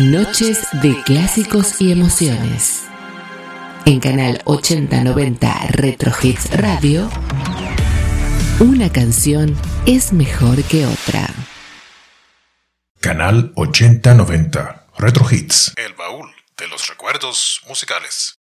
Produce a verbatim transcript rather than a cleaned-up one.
Noches de clásicos y emociones. En Canal ochenta noventa Retro Hits Radio, una canción es mejor que otra. Canal ochenta noventa Retro Hits, el baúl de los recuerdos musicales.